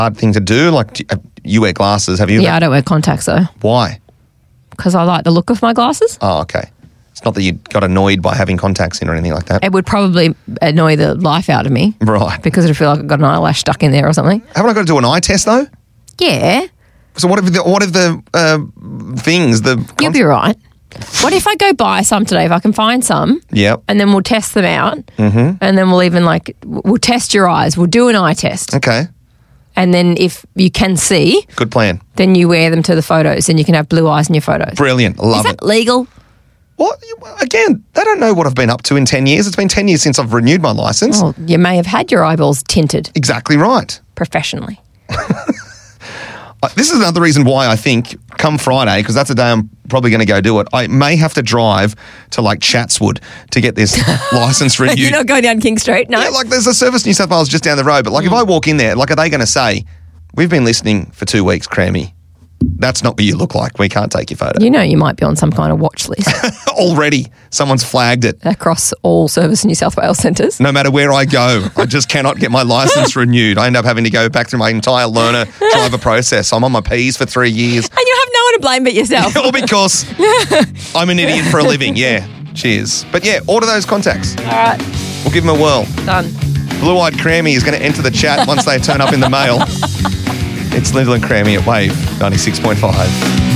hard thing to do? Like, you wear glasses. Have you? Yeah, I don't wear contacts though. Why? Because I like the look of my glasses. Oh, okay. It's not that you got annoyed by having contacts in or anything like that. It would probably annoy the life out of me. Right. Because it'd feel like I've got an eyelash stuck in there or something. Haven't I got to do an eye test though? Yeah. So what if the things, You'll be right. What if I go buy some today, if I can find some? Yep. And then we'll test them out. Mm-hmm. And then we'll even we'll test your eyes. We'll do an eye test. Okay. And then if you can see, Good plan. then you wear them to the photos and you can have blue eyes in your photos. Brilliant. Love Is it. that legal? Well, again, they don't know what I've been up to in 10 years. It's been 10 years since I've renewed my license. Well, you may have had your eyeballs tinted Exactly right. professionally. This is another reason why I think come Friday, because that's the day I'm probably going to go do it, I may have to drive to like Chatswood to get this license renewed. You're not going down King Street, no? Yeah, like there's a Service New South Wales just down the road. But like if I walk in there, like are they going to say, we've been listening for 2 weeks, Crammy. That's not what you look like. We can't take your photo. You know you might be on some kind of watch list Already, someone's flagged it. across all Service New South Wales centres. No matter where I go, I just cannot get my license renewed. I end up having to go back through my entire learner driver process. I'm on my P's for 3 years. And you have no one to blame but yourself. All because I'm an idiot for a living. Yeah, cheers. But yeah, order those contacts. All right, We'll give them a whirl. done. Blue-eyed Crammy is going to enter the chat once they turn up in the mail. It's Lyndall and Crammy at Wave 96.5.